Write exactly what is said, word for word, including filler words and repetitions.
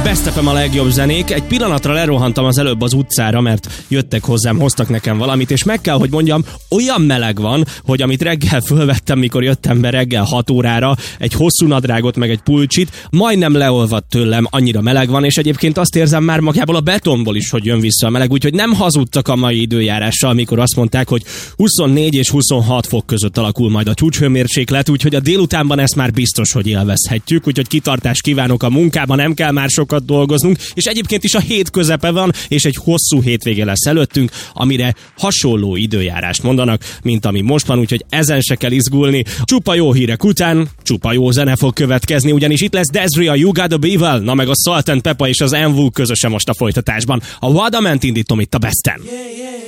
Best ef em a legjobb zenék. Egy pillanatra lerohantam az előbb az utcára, mert jöttek hozzám, hoztak nekem valamit, és meg kell, hogy mondjam, olyan meleg van, hogy amit reggel fölvettem, mikor jöttem be reggel hat órára, egy hosszú nadrágot, meg egy pulcsit, majdnem leolvadt tőlem, annyira meleg van, és egyébként azt érzem már magából a betonból is, hogy jön vissza a meleg, úgyhogy nem hazudtak a mai időjárással, amikor azt mondták, hogy huszonnégy és huszonhat fok között alakul majd a csúcshőmérséklet, úgyhogy a délutánban ezt már biztos, hogy élvezhetjük, úgyhogy kitartást kívánok a munkában, nem kell már sokat dolgoznunk, és egyébként is a hét közepe van, és egy hosszú hétvége lesz előttünk, amire hasonló időjárást mondanak, mint ami most van, úgyhogy ezen se kell izgulni. Csupa jó hírek után, csupa jó zene fog következni, ugyanis itt lesz Desri, a You Gotta Be Well, na meg a Salt and Peppa és az en vé u közösen most a folytatásban. A Vadament indítom itt a Besten. Yeah, yeah.